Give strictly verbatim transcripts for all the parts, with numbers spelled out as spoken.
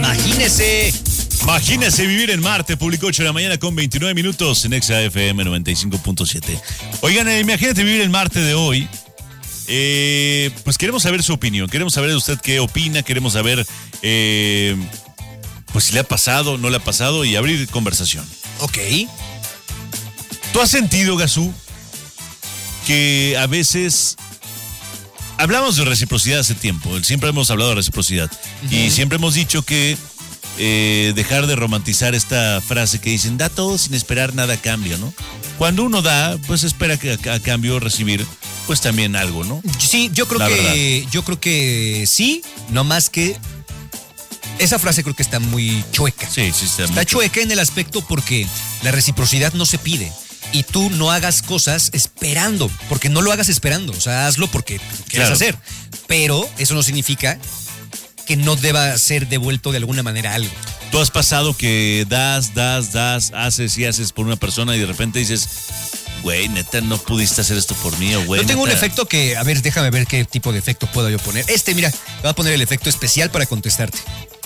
Imagínese. Imagínese vivir en Marte, publicó ocho de la mañana con veintinueve minutos en Exa F M noventa y cinco punto siete. Oigan, eh, imagínate vivir en Marte de hoy. Eh, pues queremos saber su opinión, queremos saber de usted qué opina, queremos saber eh, pues si le ha pasado, no le ha pasado y abrir conversación. Ok. ¿Tú has sentido, Gazú, que a veces hablamos de reciprocidad hace tiempo? Siempre hemos hablado de reciprocidad uh-huh. y siempre hemos dicho que eh, dejar de romantizar esta frase que dicen da todo sin esperar nada a cambio, ¿no? Cuando uno da, pues espera que a, a cambio recibir pues también algo, ¿no? Sí, yo creo La que verdad. yo creo que sí, no más que esa frase creo que está muy chueca. Sí, sí está, está chueca en el aspecto porque la reciprocidad no se pide. Y tú no hagas cosas esperando, porque no lo hagas esperando, o sea, hazlo porque quieres claro. hacer. Pero eso no significa que no deba ser devuelto de alguna manera algo. ¿Tú has pasado que das, das, das, haces y haces por una persona y de repente dices, güey, neta, no pudiste hacer esto por mí, o güey, Yo tengo neta... un efecto que, a ver, déjame ver qué tipo de efecto puedo yo poner. Este, mira, te voy a poner el efecto especial para contestarte.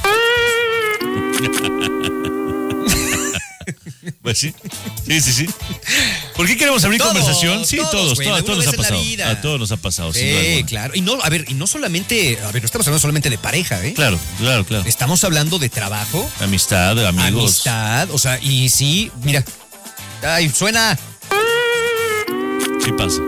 Pues sí, sí, sí, sí. ¿Por qué queremos abrir Todos, conversación? Sí, todos, todos, güey, todos, todos nos ha alguna vez en la pasado. vida. A todos nos ha pasado, Sí, sin duda alguna. claro. Y no, a ver, y no solamente, a ver, no estamos hablando solamente de pareja, ¿eh? Claro, claro, claro. Estamos hablando de trabajo. Amistad, amigos. Amistad, o sea, y sí, mira. Ay, suena. Sí pasa.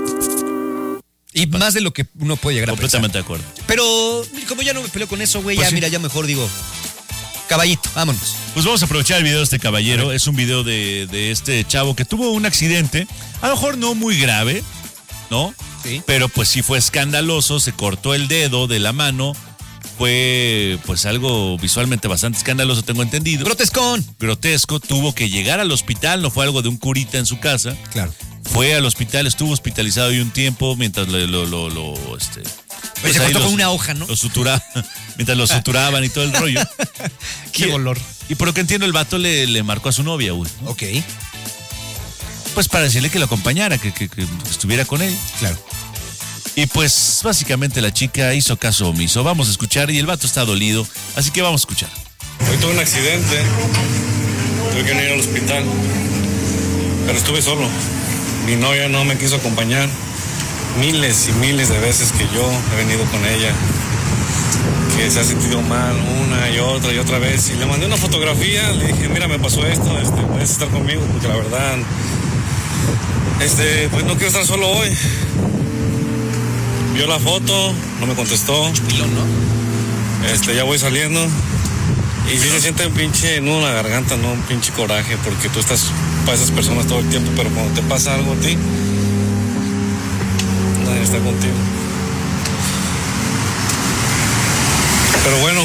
Y más de lo que uno puede llegar a pensar. Completamente de acuerdo. Pero como ya no me peleo con eso, güey, Pues ya sí. mira, ya mejor digo, caballito, vámonos. Pues vamos a aprovechar el video de este caballero. Es un video de, de este chavo que tuvo un accidente. A lo mejor no muy grave, ¿no? Sí. Pero pues sí fue escandaloso. Se cortó el dedo de la mano. Fue pues algo visualmente bastante escandaloso, tengo entendido. Grotescón. Grotesco. Tuvo que llegar al hospital. No fue algo de un curita en su casa. Claro. Fue al hospital, estuvo hospitalizado ahí un tiempo mientras lo, lo, lo, lo este, Pues se ahí cortó los- con una hoja, ¿no? Lo sutura, mientras lo suturaban y todo el rollo. Qué Y- dolor. Y por lo que entiendo, el vato le, le marcó a su novia, güey, ¿no? Ok, Pues para decirle que lo acompañara, que, que, que estuviera con él. claro. Y pues básicamente la chica hizo caso omiso. Vamos a escuchar y el vato está dolido, así que vamos a escuchar. Hoy tuve un accidente, tuve que ir al hospital, pero estuve solo. Mi novia no me quiso acompañar. Miles y miles de veces que yo he venido con ella, que se ha sentido mal una y otra y otra vez. Y le mandé una fotografía, le dije, mira, me pasó esto, este, puedes estar conmigo, porque la verdad, este, pues no quiero estar solo hoy. Vio la foto, no me contestó. Pilón, ¿no? Este, ya voy saliendo. Y sí se siente un pinche nudo en la garganta, ¿no? Un pinche coraje, porque tú estás para esas personas todo el tiempo, pero cuando te pasa algo a ti, nadie está contigo. Pero bueno,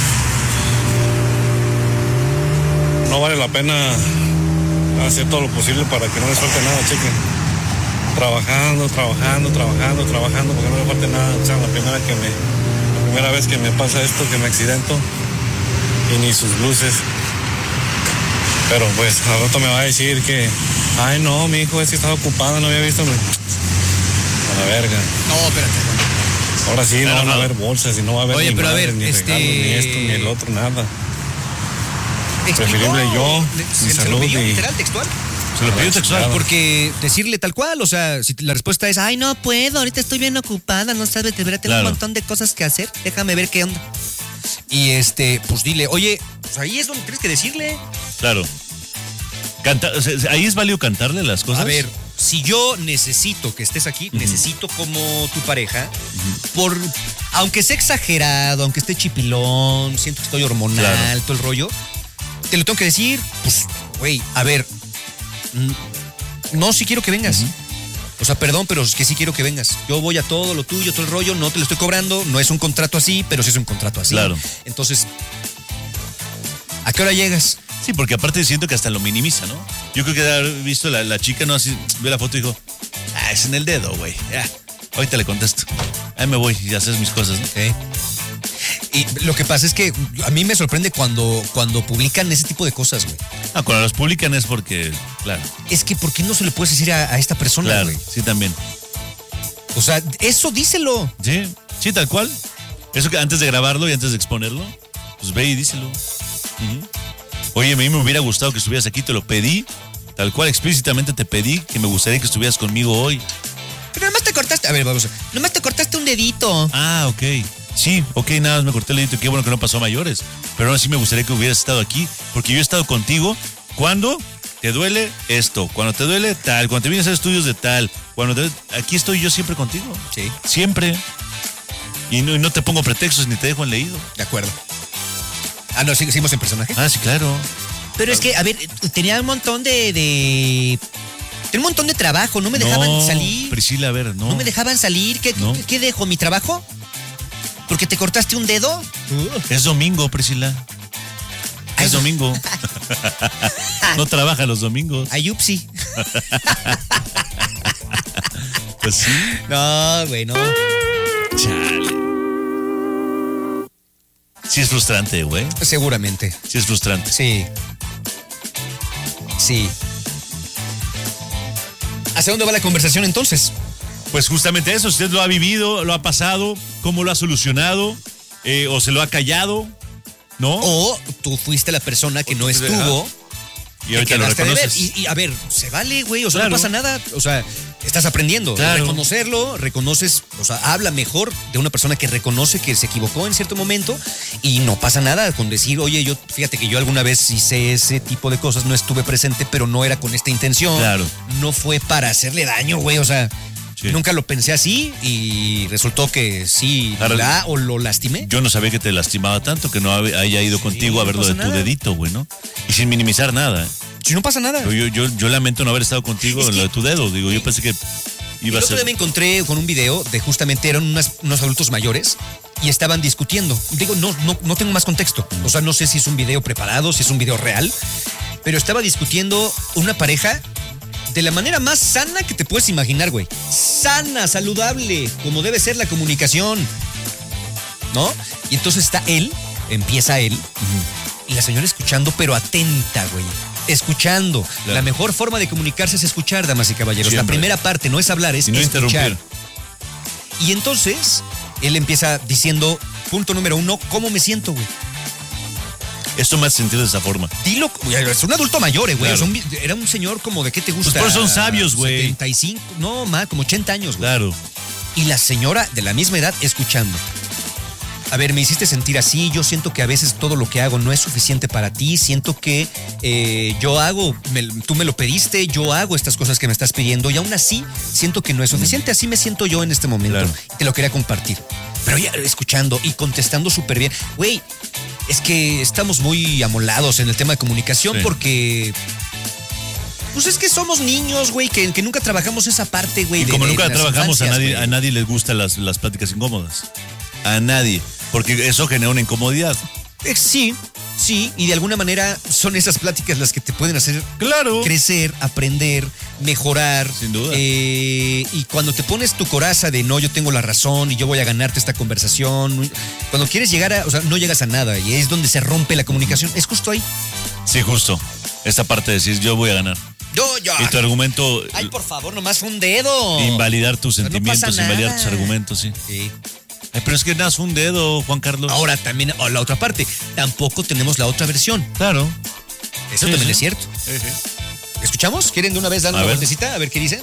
no vale la pena hacer todo lo posible para que no les falte nada, chequen. Trabajando, trabajando, trabajando, trabajando, porque no me falte nada. O sea, la primera que me, la primera vez que me pasa esto, que me accidento, y ni sus luces. Pero pues al rato me va a decir que, ay no, mi hijo es que estaba ocupado, no había visto. A la verga. No, espérate. Ahora sí, no Pero van a no. haber bolsas y no va a haber Oye, ni pero a madres, ver, ni este- regalos, ni esto, ni el otro, nada. ¿Explicó? Preferible yo, Le- mi ¿Se, se lo salud pidió y- literal, textual? Se lo pidió textual. Claro. Porque decirle tal cual, o sea, si la respuesta es, ay, no puedo, ahorita estoy bien ocupada, no sabes, de verdad tengo Claro. un montón de cosas que hacer, déjame ver qué onda. Y este, pues dile, oye, pues ahí es donde tienes que decirle. Claro. Canta, o sea, ahí es válido cantarle las cosas. A ver, si yo necesito que estés aquí, necesito como tu pareja, por aunque sea exagerado, aunque esté chipilón, siento que estoy hormonal, Claro. todo el rollo, te lo tengo que decir, pues, güey, a ver, mm, no, sí quiero que vengas. O sea, perdón, pero es que sí quiero que vengas. Yo voy a todo lo tuyo, todo el rollo, no te lo estoy cobrando, no es un contrato así, pero sí es un contrato así. Claro. Entonces, ¿a qué hora llegas? Sí, porque aparte siento que hasta lo minimiza, ¿no? Yo creo que de haber visto la, la chica, ¿no? Así, ve la foto y dijo, ah, es en el dedo, güey. Ya, ahorita le contesto. Ahí me voy y haces mis cosas, ¿no? Ok. Y lo que pasa es que a mí me sorprende cuando, cuando publican ese tipo de cosas, güey. Ah, cuando los publican es porque, claro, Es que, ¿por qué no se le puedes decir a, a esta persona, claro, güey? sí también. O sea, eso díselo. Sí, sí, tal cual. Eso que antes de grabarlo y antes de exponerlo. pues ve y díselo. Uh-huh. Oye, a mí me hubiera gustado que estuvieras aquí, te lo pedí, tal cual explícitamente te pedí que me gustaría que estuvieras conmigo hoy. Pero nomás te cortaste, a ver, vamos, nomás te cortaste un dedito. Ah, ok. Sí, ok, nada más me corté el dedito, qué bueno que no pasó a mayores. Pero aún así me gustaría que hubieras estado aquí, porque yo he estado contigo cuando te duele esto, cuando te duele tal, cuando te vienes a hacer estudios de tal, cuando te... aquí estoy yo siempre contigo. Sí. Siempre. Y no, y no te pongo pretextos ni te dejo en leído. De acuerdo. Ah, no, seguimos en personaje. Ah, sí, claro. Pero claro. Es que, a ver, tenía un montón de... de... Tenía un montón de trabajo, no me dejaban no, salir. Priscila, a ver, no. No me dejaban salir. ¿Qué, no. ¿qué, qué dejo? ¿Mi trabajo? ¿Porque te cortaste un dedo? Uh. Es domingo, Priscila. Ay, es domingo. No trabaja los domingos. Ayupsi. Pues sí. No, güey, no. Chale. Sí es frustrante, güey. Seguramente. Sí es frustrante. Sí. Sí. ¿Hacia dónde va la conversación entonces? Pues justamente eso, usted lo ha vivido, lo ha pasado, cómo lo ha solucionado, eh, o se lo ha callado, ¿no? O tú fuiste la persona que no estuvo. Y ahorita lo reconoces. Y, y a ver, se vale, güey, o sea, claro. no pasa nada, o sea, estás aprendiendo. Claro. Reconocerlo, reconoces, o sea, habla mejor de una persona que reconoce que se equivocó en cierto momento y no pasa nada con decir, oye, yo, fíjate que yo alguna vez hice ese tipo de cosas, no estuve presente, pero no era con esta intención. Claro. No fue para hacerle daño, güey, o sea... Sí. Nunca lo pensé así y resultó que sí Ahora, la o lo lastimé. Yo no sabía que te lastimaba tanto, que no haya ido sí, contigo a ver lo de nada. Tu dedito, güey, ¿no? Y sin minimizar nada. Si no pasa nada. Yo, yo, yo lamento no haber estado contigo es en que, lo de tu dedo. Digo, yo pensé que iba a ser... El otro día me encontré con un video de justamente eran unas, unos adultos mayores y estaban discutiendo. Digo, no, no, no tengo más contexto. O sea, no sé si es un video preparado, si es un video real, pero estaba discutiendo una pareja de la manera más sana que te puedes imaginar, güey. Sana, saludable, como debe ser la comunicación, ¿no? Y entonces está él, empieza él, uh-huh. y la señora escuchando, pero atenta, güey. Escuchando. Claro. La mejor forma de comunicarse es escuchar, damas y caballeros. Siempre. La primera parte no es hablar, es no escuchar. Y entonces, él empieza diciendo, punto número uno, ¿cómo me siento, güey? Esto me hace sentir de esa forma. Dilo, es un adulto mayor, güey. Claro. Era un señor como de qué te gusta. Pues por son sabios, güey. setenta y cinco, no, más, como ochenta años, güey. Claro. Y la señora de la misma edad escuchando. A ver, me hiciste sentir así, yo siento que a veces todo lo que hago no es suficiente para ti, siento que eh, yo hago, me, tú me lo pediste, yo hago estas cosas que me estás pidiendo y aún así siento que no es suficiente, así me siento yo en este momento. Claro. Y te lo quería compartir. Pero ya escuchando y contestando súper bien. Güey, es que estamos muy amolados en el tema de comunicación sí. porque... Pues es que somos niños, güey, que, que nunca trabajamos esa parte, güey. Y como de, nunca de trabajamos, a nadie, a nadie les gustan las, las pláticas incómodas. A nadie. Porque eso genera una incomodidad. Eh, sí, sí. Y de alguna manera son esas pláticas las que te pueden hacer claro. crecer, aprender, mejorar. Sin duda. Eh, y cuando te pones tu coraza de no, yo tengo la razón y yo voy a ganarte esta conversación. Cuando quieres llegar a, o sea, no llegas a nada y es donde se rompe la comunicación. Es justo ahí. Sí, justo. Esta parte de decir yo voy a ganar. Yo, yo. Y tu argumento. Ay, por favor, nomás un dedo. Invalidar tus pero sentimientos, no invalidar tus argumentos, sí. Sí. Ay, pero es que nada, es un dedo, Juan Carlos. Ahora también, o la otra parte, tampoco tenemos la otra versión. Claro. Eso sí, también sí. es cierto. Sí, sí. ¿Escuchamos? ¿Quieren de una vez dar una vueltecita? A ver qué dicen.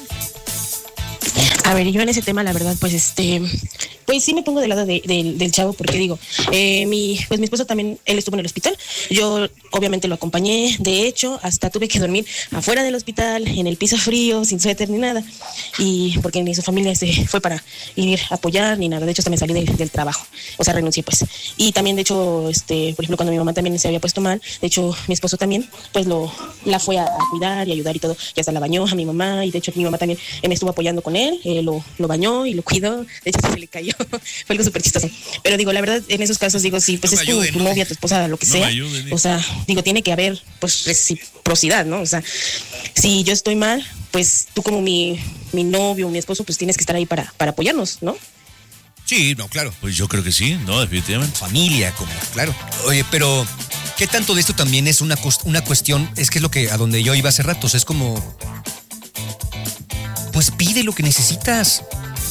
A ver, yo en ese tema, la verdad, pues este, pues sí me pongo del lado de, de, del chavo, porque digo, eh, mi, pues mi esposo también, él estuvo en el hospital, yo obviamente lo acompañé, de hecho, hasta tuve que dormir afuera del hospital, en el piso frío, sin suéter ni nada, y porque ni su familia se fue para ir a apoyar ni nada, de hecho hasta me salí del, del trabajo, o sea, renuncié pues, y también de hecho, este, por ejemplo, cuando mi mamá también se había puesto mal, de hecho, mi esposo también, pues lo, la fue a, a cuidar y ayudar y todo, y hasta la bañó a mi mamá, y de hecho mi mamá también me estuvo apoyando con él, eh, lo, lo bañó y lo cuidó, de hecho se le cayó, fue algo súper chistoso, pero digo, la verdad, en esos casos digo, sí, pues no es tu, ayuden, tu novia, tu esposa, lo que no sea, ayuden, o sea, digo, tiene que haber, pues, reciprocidad, ¿no? O sea, si yo estoy mal, pues tú como mi, mi novio, mi esposo, pues tienes que estar ahí para, para apoyarnos, ¿no? Sí, no, claro. Pues yo creo que sí, no, definitivamente. Familia, como, claro. Oye, pero, ¿qué tanto de esto también es una, una cuestión? Es que es lo que, a donde yo iba hace ratos, es como, pues pide lo que necesitas.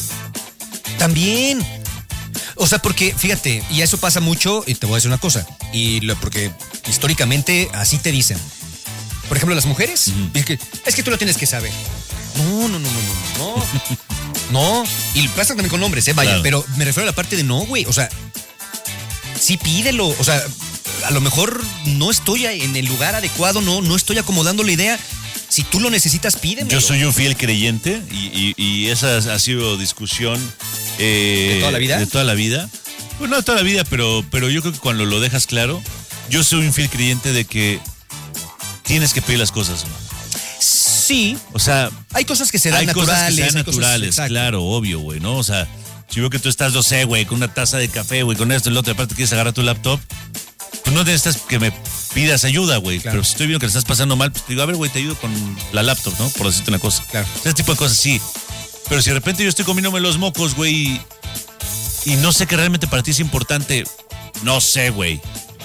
También. O sea, porque, fíjate, y eso pasa mucho, y te voy a decir una cosa, y lo, porque históricamente así te dicen. Por ejemplo, las mujeres, Ujú. es, que, es que tú lo tienes que saber. No, no, no, no, no, no. No, y pasa también con hombres, eh, vaya, Claro. pero me refiero a la parte de no, güey, o sea, sí pídelo, o sea, a lo mejor no estoy en el lugar adecuado, no, no estoy acomodando la idea. Si tú lo necesitas, pídemelo. Yo soy un fiel creyente y, y- y esa ha sido discusión eh, ¿De toda la vida? De toda la vida. Pues no de toda la vida, pero, pero yo creo que cuando lo dejas claro, yo soy un fiel creyente de que tienes que pedir las cosas. Sí, O sea, hay cosas que se dan hay naturales. cosas que sean hay cosas- naturales, exacto. claro, obvio, güey, ¿no? O sea, si veo que tú estás, no sé, güey, con una taza de café, güey, con esto y lo otro, aparte quieres agarrar tu laptop, pues no necesitas que me pidas ayuda, güey. Claro. Pero si estoy viendo que le estás pasando mal, pues te digo, a ver, güey, te ayudo con la laptop, ¿no? Por decirte una cosa. Claro. Ese tipo de cosas, sí. Pero si de repente yo estoy comiéndome los mocos, güey, y, y no sé que realmente para ti es importante, no sé, güey.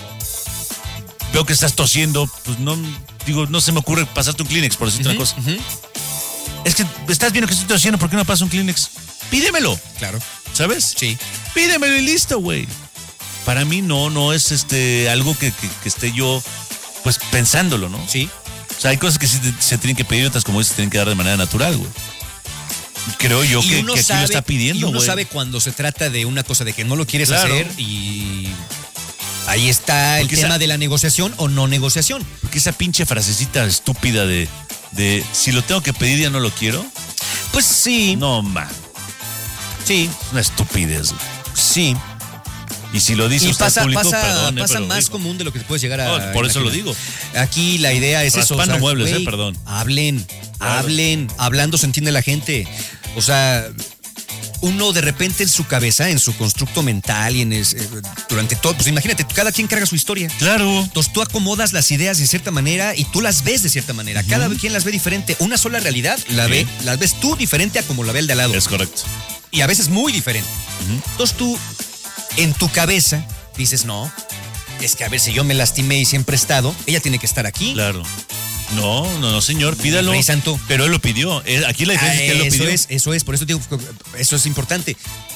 Veo que estás tosiendo, pues no, digo, no se me ocurre pasarte un Kleenex, por decirte Ujú, una cosa. ujú. Es que estás viendo que estoy tosiendo, ¿por qué no pasas un Kleenex? Pídemelo, Claro, ¿sabes? sí. Pídemelo y listo, güey. Para mí no, no es este algo que, que- que esté yo, pues, pensándolo, ¿no? Sí. O sea, hay cosas que sí te- se tienen que pedir, otras como dices, se tienen que dar de manera natural, güey. Creo yo Y que, uno que aquí sabe, lo está y pidiendo, uno güey. sabe cuando se trata de una cosa de que no lo quieres Claro. hacer y ahí está el Porque tema esa- de la negociación o no negociación. Porque esa pinche frasecita estúpida de, de si lo tengo que pedir ya no lo quiero. Pues sí, No, man. sí, Es una estupidez, güey. sí. Y si lo dice Y usted pasa, público, pasa, perdón, eh, pasa pero más digo. común de lo que te puedes llegar a. No, por eso lo imaginar. digo. Aquí la idea es eso. Raspando muebles, güey, eh, perdón. Hablen, Claro. hablen, hablando se entiende la gente. O sea, uno de repente en su cabeza, en su constructo mental y en es- eh, durante todo, pues imagínate, cada quien carga su historia. Claro. Entonces tú acomodas las ideas de cierta manera y tú las ves de cierta manera. Cada quien las ve diferente. Una sola realidad la Sí. ve, las ves tú diferente a como la ve el de al lado. Es correcto. Y a veces muy diferente. Entonces tú, en tu cabeza, dices, no, es que a ver, si yo me lastimé y siempre he estado, ella tiene que estar aquí. Claro. No, no, no, señor, pídalo. Rey Santo. Pero él lo pidió. Eh, Aquí la diferencia Ah, es que él lo eso pidió. es, eso es, por eso digo, eso es importante.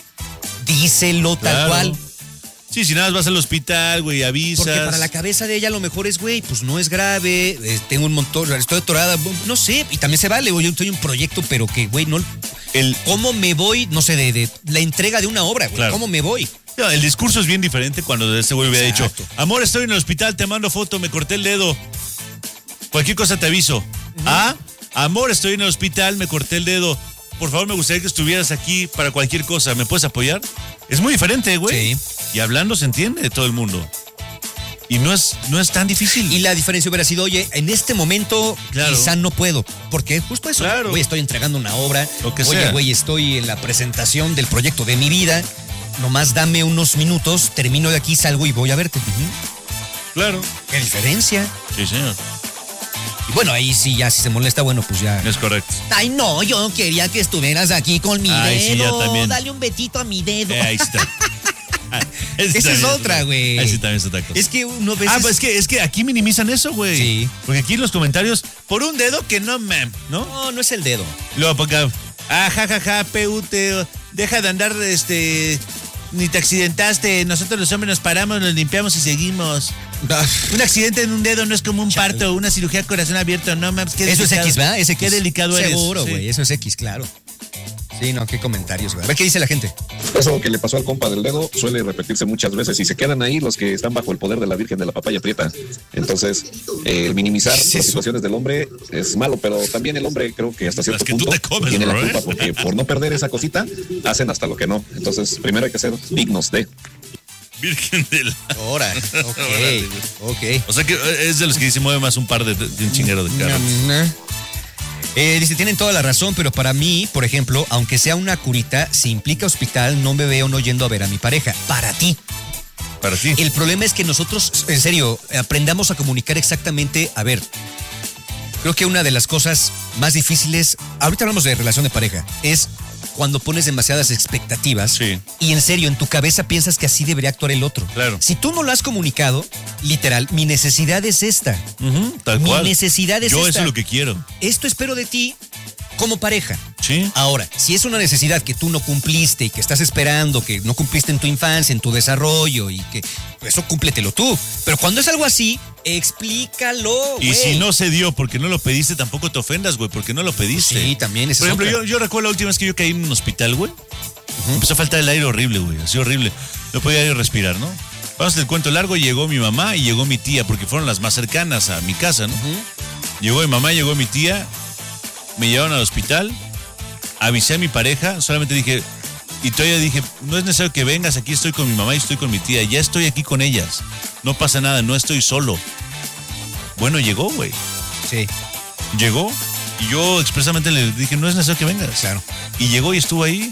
Díselo tal Claro. cual. Sí, si nada más vas al hospital, güey, avisas. Porque para la cabeza de ella a lo mejor es, güey, pues no es grave, eh, tengo un montón, estoy atorada, no sé, y también se vale, güey, yo estoy en un proyecto, pero que, güey, no, El, ¿cómo me voy? No sé, de, de la entrega de una obra, güey, Claro. ¿cómo me voy? no, el discurso es bien diferente cuando este güey hubiera Exacto. dicho, amor, estoy en el hospital, te mando foto, me corté el dedo. Cualquier cosa te aviso. Ah, amor, estoy en el hospital, me corté el dedo. Por favor, me gustaría que estuvieras aquí para cualquier cosa. ¿Me puedes apoyar? Es muy diferente, güey. Sí. Y hablando se entiende de todo el mundo. Y no es, no es tan difícil. Y la diferencia hubiera sido, oye, en este momento Claro. quizá no puedo, porque justo eso, Claro. güey, estoy entregando una obra, Lo que oye, sea. güey, estoy en la presentación del proyecto de mi vida, nomás dame unos minutos, termino de aquí, salgo y voy a verte. Claro. ¿Qué diferencia? Sí, señor. Y bueno, ahí sí, ya si se molesta, bueno, pues ya. Es correcto. Ay, no, yo quería que estuvieras aquí con mi Ay, sí, dedo. ya también. Dale un betito a mi dedo. Eh, ahí está. Ah, ese Esa es también otra, otra- güey. Ahí sí también es otra cosa. Es que uno ve. Ah, pues es que, es que aquí minimizan eso, güey. Sí. Porque aquí en los comentarios, por un dedo que no, mam, ¿no? No, no es el dedo. Luego por acá, ah, jajaja, P U T, deja de andar, este, ni te accidentaste, nosotros los hombres nos paramos, nos limpiamos y seguimos. Un accidente en un dedo no es como un Chale. parto, una cirugía de corazón abierto, no, mames, qué Eso es delicado. X, ¿verdad? Es X. Qué delicado eres. Seguro, Sí. güey. Eso es X, claro. Sí, no, qué comentarios, güey. A ver qué dice la gente. Eso que le pasó al compa del dedo suele repetirse muchas veces y se quedan ahí los que están bajo el poder de la Virgen de la Papaya Prieta. Entonces, eh, el minimizar ¿Qué es las eso? situaciones del hombre es malo, pero también el hombre creo que hasta Las cierto que tú punto te comes, tiene la bro, culpa ¿eh? porque por no perder esa cosita hacen hasta lo que no. Entonces, primero hay que ser dignos de. Virgen de la... Ahora, ok, Órale, ok. O sea que eh, es de los que se mueve más un par de, de un chinguero de carros. Eh, dice, tienen toda la razón, pero para mí, por ejemplo, aunque sea una curita, si implica hospital, no me veo no yendo a ver a mi pareja. Para ti. Para ti. El problema es que nosotros, en serio, aprendamos a comunicar exactamente. A ver, creo que una de las cosas más difíciles, ahorita hablamos de relación de pareja, es cuando pones demasiadas expectativas Sí. y en serio, en tu cabeza piensas que así debería actuar el otro. Claro. Si tú no lo has comunicado, literal, mi necesidad es esta. Ujú, tal Mi cual. necesidad es Yo esta. eso es lo que quiero. Esto espero de ti como pareja. Sí. Ahora, si es una necesidad que tú no cumpliste y que estás esperando, que no cumpliste en tu infancia, en tu desarrollo y que pues, eso cúmpletelo tú. Pero cuando es algo así, explícalo, Y güey. si no se dio porque no lo pediste, tampoco te ofendas, güey, porque no lo pediste. Sí, también es Por ejemplo, otra. yo, yo recuerdo la última vez que yo caí en un hospital, güey. Me empezó a faltar el aire horrible, güey. Así horrible. No podía yo respirar, ¿no? Vamos del cuento largo, llegó mi mamá y llegó mi tía, porque fueron las más cercanas a mi casa, ¿no? Ujú. Llegó mi mamá, llegó mi tía, me llevaron al hospital, avisé a mi pareja, solamente dije, y todavía dije, no es necesario que vengas, aquí estoy con mi mamá y estoy con mi tía, ya estoy aquí con ellas, no pasa nada, no estoy solo. Bueno, llegó, güey. Sí, Llegó y yo expresamente le dije, no es necesario que vengas. claro. Y llegó y estuvo ahí.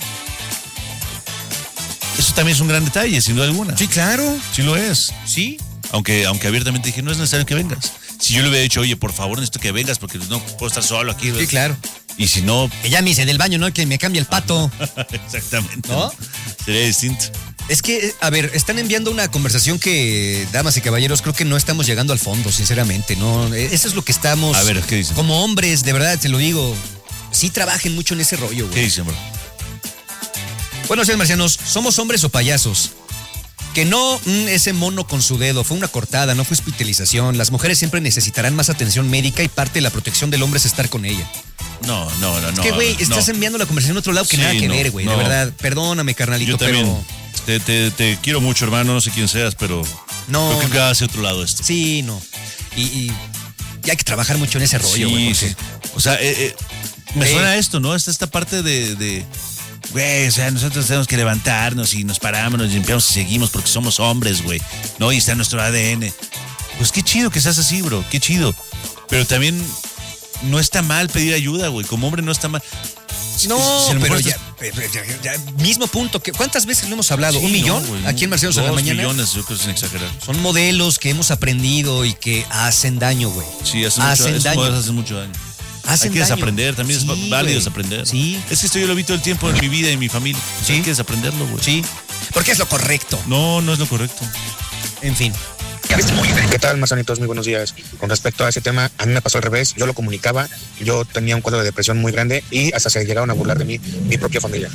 Eso también es un gran detalle, sin duda alguna. Sí, claro. Sí lo es. Sí. Aunque, aunque abiertamente dije, no es necesario que vengas. Si yo le hubiera dicho, oye, por favor, necesito que vengas porque no puedo estar solo aquí. Sí, claro. Y si no, Ella me dice del baño, ¿no? Que me cambie el pato. exactamente. ¿No? Sería distinto. Es que, a ver, están enviando una conversación que, damas y caballeros, creo que no estamos llegando al fondo, sinceramente, ¿no? Eso es lo que estamos... A ver, ¿qué dicen? Como hombres, de verdad, te lo digo, sí trabajen mucho en ese rollo, ¿Qué güey. dicen, bro? Buenos días, marcianos. ¿Somos hombres o payasos? Que no, mm, ese mono con su dedo, fue una cortada, no fue hospitalización. Las mujeres siempre necesitarán más atención médica y parte de la protección del hombre es estar con ella. No, no, no, Es no. que, güey, no. estás enviando la conversación a otro lado que Sí, nada que no, ver, güey, de no. verdad. Perdóname, carnalito, Yo también. pero... Te, te, te quiero mucho, hermano, no sé quién seas, pero No, creo que no. va hacia otro lado esto. Sí, no. Y, y, y hay que trabajar mucho en ese rollo, güey. Sí, porque- sí. O sea, eh, eh, me Sí. suena esto, ¿no? Esta, esta parte de, de, güey, o sea, nosotros tenemos que levantarnos y nos paramos, nos limpiamos y seguimos porque somos hombres, güey. No, y está nuestro A D N. Pues qué chido que seas así, bro, qué chido. Pero también no está mal pedir ayuda, güey. Como hombre no está mal. No, Si a lo pero mejor ya, pero ya- ya- mismo punto. que ¿Cuántas veces lo hemos hablado? Sí, ¿Un no, millón? güey, no. Aquí en Marcianos en la Dos mañana. millones, yo creo que sin exagerar. Son modelos que hemos aprendido y que hacen daño, güey. Sí, hacen, Hacen mucho, esos daño. modelos hacen mucho daño. Hacen Hay que daño. desaprender, también Sí, es válido güey. desaprender. Sí. Es que esto yo lo vi todo el tiempo en mi vida y en mi familia. Pues Sí. Hay que desaprenderlo, güey. Sí. Porque es lo correcto. No, no es lo correcto. En fin. ¿Qué tal, Mazanitos? Muy buenos días. Con respecto a ese tema, a mí me pasó al revés. Yo lo comunicaba, yo tenía un cuadro de depresión muy grande y hasta se llegaron a burlar de mí, mi propia familia.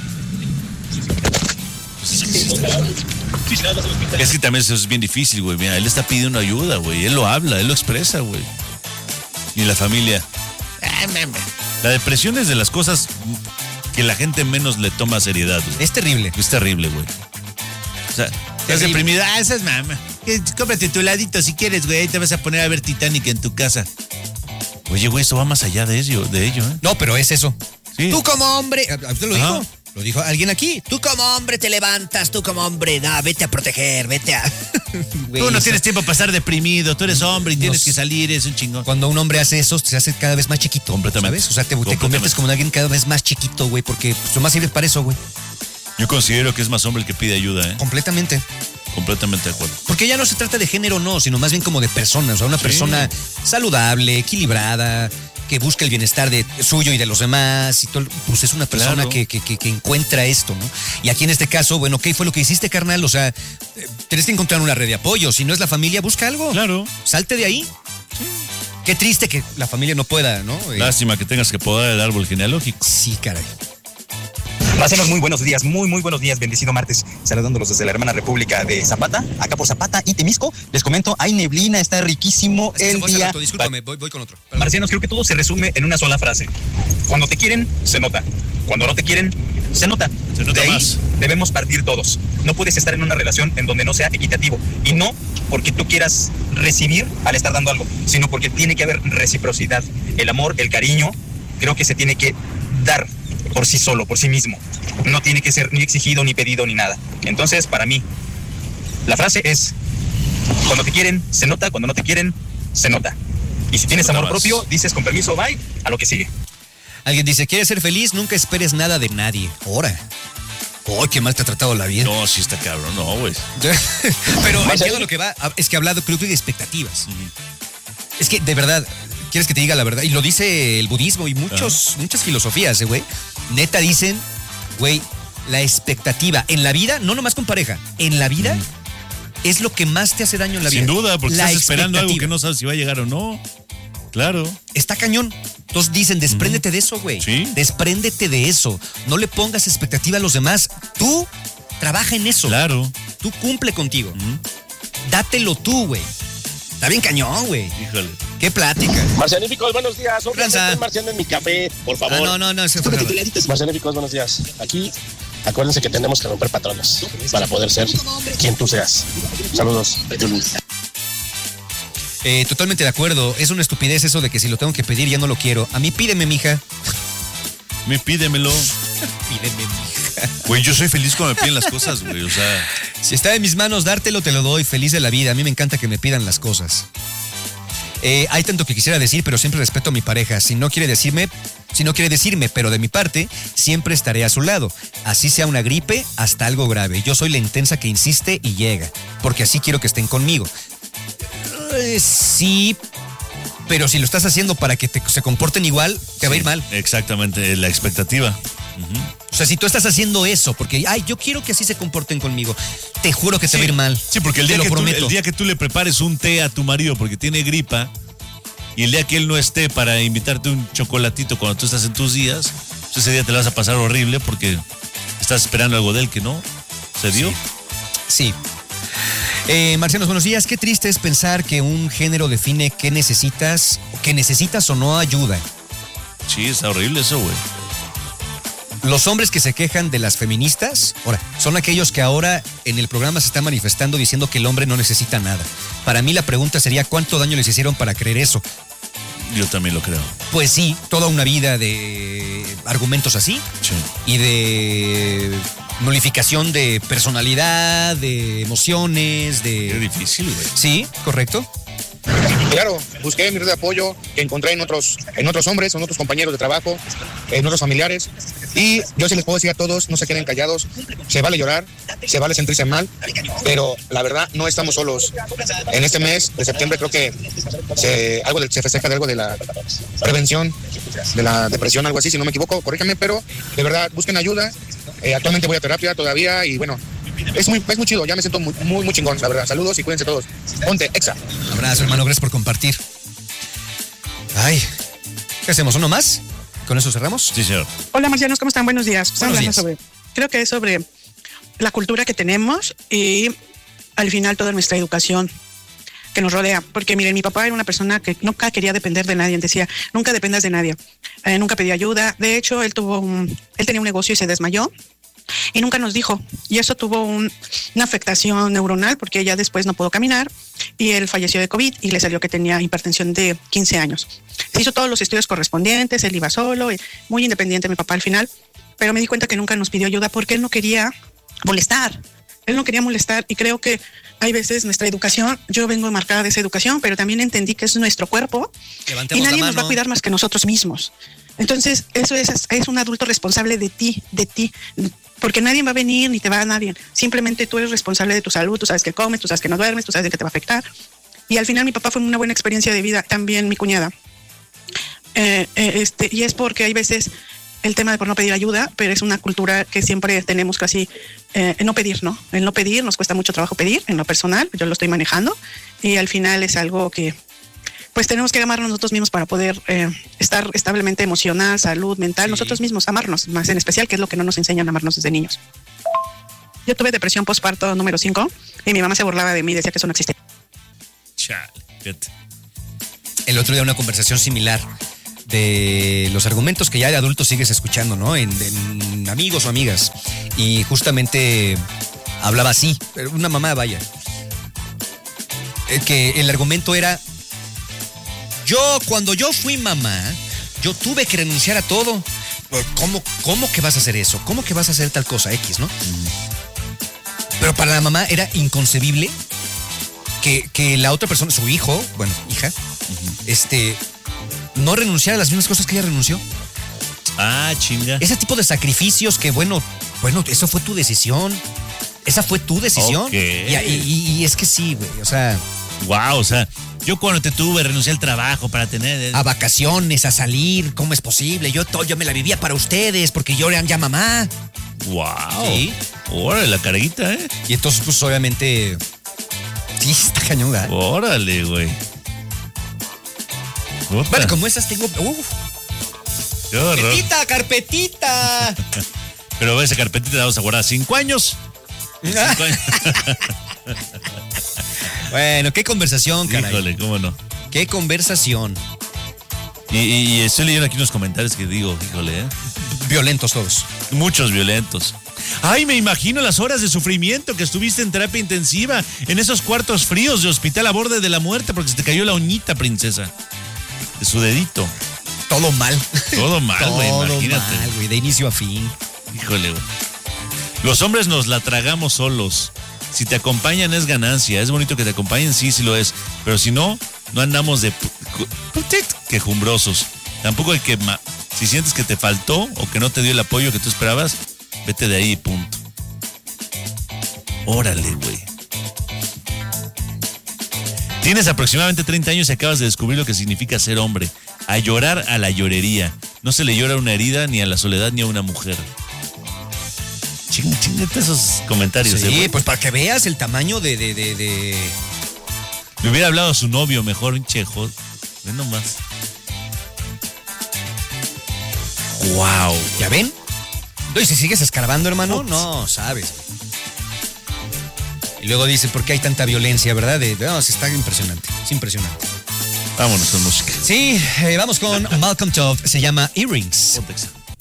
Es que también eso es bien difícil, güey. Mira, él está pidiendo ayuda, güey. Él lo habla, él lo expresa, güey. Y la familia. "Ah, mame". La depresión es de las cosas que la gente menos le toma seriedad, güey. Es terrible. Es terrible, güey. O sea, estás Terrible. deprimido. Ah, esa es mamá. Que- Cómprate tu heladito si quieres, güey. Ahí te vas a poner a ver Titanic en tu casa. Oye, güey, esto va más allá de ello, de ello, ¿eh? No, pero es eso. Sí. Tú como hombre, ¿usted lo Ajá. dijo? Lo dijo alguien aquí. Tú como hombre te levantas, tú como hombre, no, vete a proteger, vete a... Güey, Tú no eso- tienes tiempo para estar deprimido. Tú eres hombre y tienes Nos- que salir, es un chingón. Cuando un hombre hace eso, se hace cada vez más chiquito. Completamente. ¿Sabes? O sea, te, te Completamente. conviertes como en alguien cada vez más chiquito, güey, porque pues, nomás sirves para eso, güey. Yo considero que es más hombre el que pide ayuda, ¿eh? Completamente. Completamente de acuerdo. Porque ya no se trata de género, no, sino más bien como de personas. O sea, una persona saludable, equilibrada, que busca el bienestar de suyo y de los demás. Y todo, pues es una persona Claro. que, que, que, que encuentra esto, ¿no? Y aquí en este caso, bueno, ¿qué fue lo que hiciste, carnal? O sea, eh, tienes que encontrar una red de apoyo. Si no es la familia, busca algo. Claro. Salte de ahí. Qué triste que la familia no pueda, ¿no? Eh, Lástima que tengas que podar el árbol genealógico. sí, caray. Marcianos, muy buenos días, muy, muy buenos días, bendecido martes, saludándolos desde la hermana república de Zapata, acá por Zapata y Temisco. Les comento, hay neblina, está riquísimo Es que se el fue hace día. rato, discúlpame, voy, voy con otro. Perdón. Marcianos, creo que todo se resume en una sola frase. Cuando te quieren, se nota. Cuando no te quieren, se nota. Se nota de ahí más. debemos partir todos. No puedes estar en una relación en donde no sea equitativo. Y no porque tú quieras recibir al estar dando algo, sino porque tiene que haber reciprocidad. El amor, el cariño, creo que se tiene que dar por sí solo, por sí mismo. No tiene que ser ni exigido, ni pedido, ni nada. Entonces, para mí, la frase es: cuando te quieren, se nota; cuando no te quieren, se nota. Y si tienes nota amor más. propio, dices con permiso, bye, a lo que sigue. Alguien dice, ¿quieres ser feliz? Nunca esperes nada de nadie. Ahora. ¡Ay, qué mal te ha tratado la vida! No, sí está cabrón, no, güey. Pero entiendo lo que va. Es que ha hablado, creo que de expectativas. Es que, de verdad, ¿quieres que te diga la verdad? Y lo dice el budismo y muchos, muchas filosofías, ¿eh, güey? Neta dicen, güey, la expectativa en la vida, no nomás con pareja, en la vida es lo que más te hace daño en la vida. Sin duda, porque La estás esperando algo expectativa. que no sabes si va a llegar o no. Claro. Está cañón. Entonces dicen, despréndete uh-huh. de eso, güey. ¿Sí? Despréndete de eso. No le pongas expectativa a los demás. Tú trabaja en eso. Claro. Tú cumple contigo. Uh-huh. Dátelo tú, güey. Está bien cañón, güey. Híjole. Qué plática. Marcianíficos, buenos días. Franza. Estoy marciando en mi café, por favor. Ah, no, no, no. Ese fue Marcianíficos, buenos días. Aquí, acuérdense que tenemos que romper patrones para poder ser quien tú seas. Saludos. Eh, totalmente de acuerdo. Es una estupidez eso de que si lo tengo que pedir ya no lo quiero. A mí pídeme, mija. Me pídemelo. Pídeme, mija. Güey, yo soy feliz cuando me piden las cosas, güey. O sea, si está en mis manos dártelo, te lo doy. Feliz de la vida. A mí me encanta que me pidan las cosas. Eh, hay tanto que quisiera decir, pero siempre respeto a mi pareja. Si no quiere decirme, si no quiere decirme, pero de mi parte, siempre estaré a su lado. Así sea una gripe, hasta algo grave. Yo soy la intensa que insiste y llega, porque así quiero que estén conmigo. Eh, sí, pero si lo estás haciendo para que te, se comporten igual, te sí, va a ir mal. Exactamente, la expectativa. Uh-huh. O sea, si tú estás haciendo eso, porque, ay, yo quiero que así se comporten conmigo, te juro que te sí, va a ir mal. Sí, porque el día, que tú, el día que tú le prepares un té a tu marido porque tiene gripa, y el día que él no esté para invitarte un chocolatito cuando tú estás en tus días, pues ese día te lo vas a pasar horrible porque estás esperando algo de él que no se dio. Sí. sí. Eh, Marcianos, buenos días. Qué triste es pensar que un género define qué necesitas, que necesitas o no ayuda. Sí, está horrible eso, güey. Los hombres que se quejan de las feministas, ahora, son aquellos que ahora en el programa se están manifestando diciendo que el hombre no necesita nada. Para mí la pregunta sería, ¿cuánto daño les hicieron para creer eso? Yo también lo creo. Pues sí, toda una vida de argumentos así. Sí. Y de nulificación de personalidad, de emociones, de... Qué difícil, güey. Sí, correcto. Claro, busqué mi red de apoyo que encontré en otros, en otros hombres, en otros compañeros de trabajo, en otros familiares. Y yo sí les puedo decir a todos, no se queden callados, se vale llorar, se vale sentirse mal, pero la verdad no estamos solos. En este mes de septiembre creo que se, algo de, se festeja de algo de la prevención de la depresión, algo así, si no me equivoco, corríjame, pero de verdad busquen ayuda. Eh, actualmente voy a terapia todavía y bueno, es muy, es muy chido, ya me siento muy, muy, muy chingón, la verdad. Saludos y cuídense todos. Ponte, Exa. Un abrazo, hermano, gracias por compartir. Ay, ¿qué hacemos? ¿Uno más? ¿Con eso cerramos? Sí, señor. Hola, marcianos, ¿cómo están? Buenos días. Buenos días. Sobre, creo que es sobre la cultura que tenemos y al final toda nuestra educación que nos rodea. Porque miren, mi papá era una persona que nunca quería depender de nadie. Decía, nunca dependas de nadie. Eh, nunca pedía ayuda. De hecho, él tuvo un, él tenía un negocio y se desmayó. Y nunca nos dijo, y eso tuvo un, una afectación neuronal porque ella después no pudo caminar y él falleció de COVID y le salió que tenía hipertensión de quince años. Se hizo todos los estudios correspondientes, él iba solo, muy independiente mi papá al final, pero me di cuenta que nunca nos pidió ayuda porque él no quería molestar, él no quería molestar y creo que hay veces nuestra educación, yo vengo marcada de esa educación, pero también entendí que es nuestro cuerpo. Levantemos y nadie la nos va a cuidar más que nosotros mismos. Entonces, eso es, es un adulto responsable de ti, de ti, porque nadie va a venir ni te va a nadie. Simplemente tú eres responsable de tu salud, tú sabes que comes, tú sabes que no duermes, tú sabes de qué te va a afectar. Y al final mi papá fue una buena experiencia de vida, también mi cuñada. Eh, eh, este, y es porque hay veces el tema de por no pedir ayuda, pero es una cultura que siempre tenemos casi eh, en no pedir, ¿no? El no pedir, nos cuesta mucho trabajo pedir, en lo personal, yo lo estoy manejando, y al final es algo que pues tenemos que amarnos nosotros mismos para poder eh, estar establemente emocional, salud, mental, sí. Nosotros mismos amarnos, más en especial, que es lo que no nos enseñan a amarnos desde niños. Yo tuve depresión postparto número cinco y mi mamá se burlaba de mí, decía que eso no existe. Chale, el otro día una conversación similar de los argumentos que ya de adultos sigues escuchando, ¿no? En, en amigos o amigas. Y justamente hablaba así, una mamá, vaya. Que el argumento era, yo, cuando yo fui mamá, yo tuve que renunciar a todo. ¿Cómo, cómo que vas a hacer eso? ¿Cómo que vas a hacer tal cosa X, no? Mm. Pero para la mamá era inconcebible que, que la otra persona, su hijo, bueno, hija, uh-huh. este, no renunciara a las mismas cosas que ella renunció. Ah, chinga. Ese tipo de sacrificios que, bueno, bueno, eso fue tu decisión. Esa fue tu decisión. Okay. Y, y, y es que sí, güey, o sea... Wow, o sea... Yo cuando te tuve, renuncié al trabajo para tener... A vacaciones, a salir, ¿cómo es posible? Yo, yo me la vivía para ustedes porque yo eran ya mamá. Wow. Sí. Órale, la carguita, ¿eh? Y entonces, pues, obviamente... Sí, está cañuda. Órale, güey. Bueno, como esas tengo... Uf, Qué horror. Carpetita, carpetita. Pero esa carpetita la vamos a guardar cinco años. Cinco años. Bueno, qué conversación, caray. Híjole, cómo no. Qué conversación. Y, y, y estoy leyendo aquí unos comentarios que digo, híjole, ¿eh? Violentos todos. Muchos violentos. Ay, me imagino las horas de sufrimiento que estuviste en terapia intensiva, en esos cuartos fríos de hospital a borde de la muerte porque se te cayó la uñita, princesa. De su dedito. Todo mal. Todo mal, güey, imagínate. Todo mal, güey, de inicio a fin. Híjole, güey. Los hombres nos la tragamos solos. Si te acompañan es ganancia. Es bonito que te acompañen, sí, sí lo es. Pero si no, no andamos de quejumbrosos. Tampoco hay que... Ma- si sientes que te faltó o que no te dio el apoyo que tú esperabas, vete de ahí y punto. Órale, güey. Tienes aproximadamente treinta años y acabas de descubrir lo que significa ser hombre. A llorar a la llorería. No se le llora a una herida, ni a la soledad, ni a una mujer. Chinga, chingate esos comentarios. Sí, ¿eh? pues para que veas el tamaño de... de, de, de... Me hubiera hablado a su novio mejor, un chejo. Ven nomás. Wow. ¿Ya ven? ¿Y si sigues escarbando, hermano? Ups. No, sabes. Y luego dicen, ¿por qué hay tanta violencia, verdad? De, no, está impresionante. Es impresionante. Vámonos con música. Sí, eh, vamos con Malcolm Todd. Se llama Earrings. Contexto.